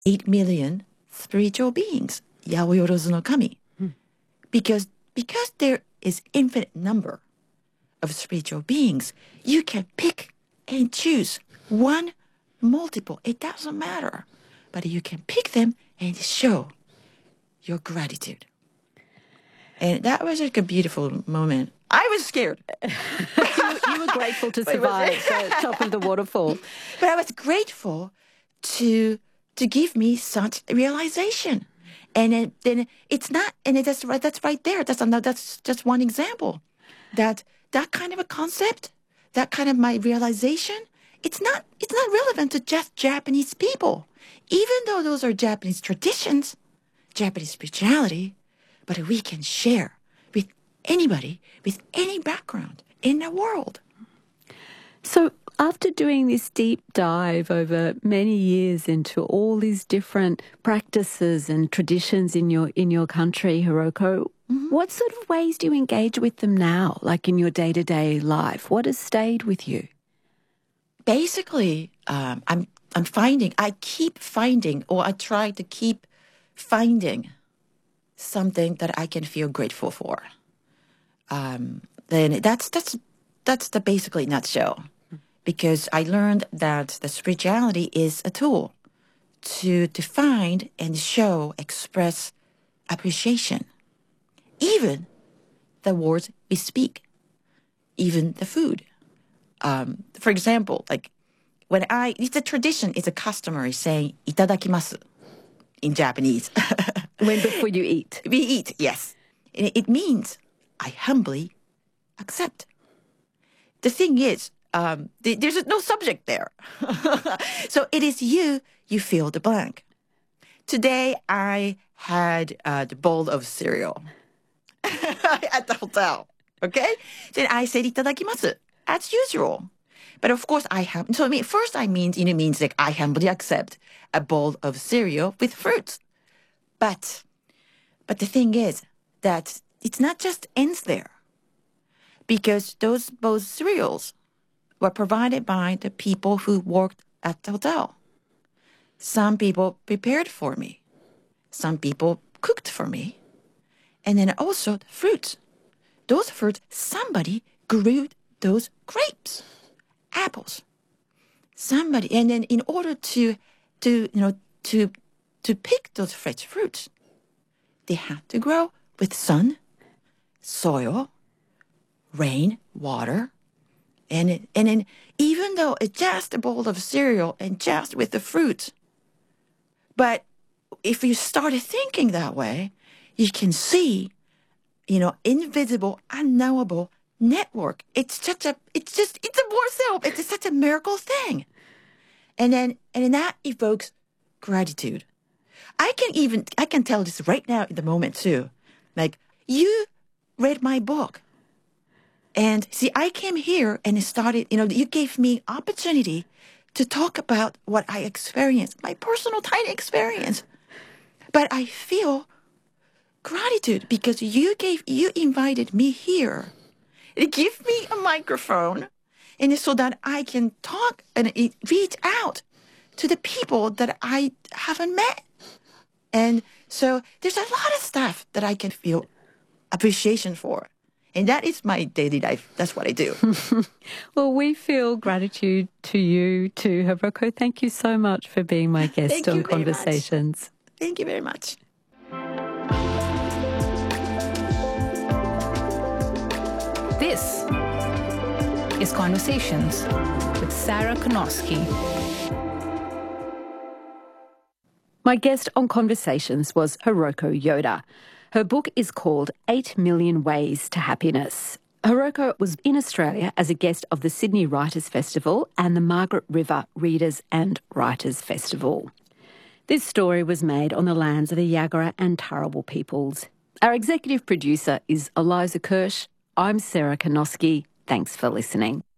8 million spiritual beings, Yaoyorozu no Kami. Because there is infinite number of spiritual beings, you can pick and choose one, multiple. It doesn't matter. But you can pick them and show your gratitude. And that was like a beautiful moment. I was scared. You were grateful to survive the top of the waterfall. But I was grateful to give me such realization. And then it's not, and that's right there. That's just one example. That kind of a concept, that kind of my realization, it's not relevant to just Japanese people. Even though those are Japanese traditions, Japanese spirituality, but we can share with anybody, with any background in the world. So after doing this deep dive over many years into all these different practices and traditions in your country, Hiroko, what sort of ways do you engage with them now, like in your day-to-day life? What has stayed with you? Basically, I keep finding, or I try to keep finding something that I can feel grateful for. Then that's the basically nutshell. Because I learned that the spirituality is a tool to find and show, express appreciation. Even the words we speak, even the food. For example, like it's a tradition, it's a customary saying "itadakimasu" in Japanese. Before you eat. We eat, yes. And it means I humbly accept. The thing is, there's no subject there. So it is you fill the blank. Today I had the bowl of cereal at the hotel. Okay? Then I said "itadakimasu" as usual. But of course first it means like I humbly accept a bowl of cereal with fruits. But the thing is that it's not just ends there. Because both cereals were provided by the people who worked at the hotel. Some people prepared for me. Some people cooked for me. And then also the fruits. Those fruits, somebody grew those grapes, apples. Somebody, and then in order to pick those fresh fruits, they had to grow with sun, soil, rain, water. And then even though it's just a bowl of cereal and just with the fruits, but if you started thinking that way, you can see, invisible, unknowable network. It's a more self. It's such a miracle thing. And then that evokes gratitude. I can tell this right now in the moment too. Like, you read my book. And see, I came here and started, you gave me opportunity to talk about what I experienced, my personal tiny experience. But I feel gratitude because you invited me here. Give me a microphone, and so that I can talk and reach out to the people that I haven't met. And so there's a lot of stuff that I can feel appreciation for. And that is my daily life. That's what I do. Well, we feel gratitude to you too, Hiroko. Thank you so much for being my guest on Conversations. Thank you very much. This is Conversations with Sarah Konoski. My guest on Conversations was Hiroko Yoda. Her book is called 8 Million Ways to Happiness. Hiroko was in Australia as a guest of the Sydney Writers' Festival and the Margaret River Readers and Writers' Festival. This story was made on the lands of the Yagara and Turrbal peoples. Our executive producer is Eliza Kirsch. I'm Sarah Konoski. Thanks for listening.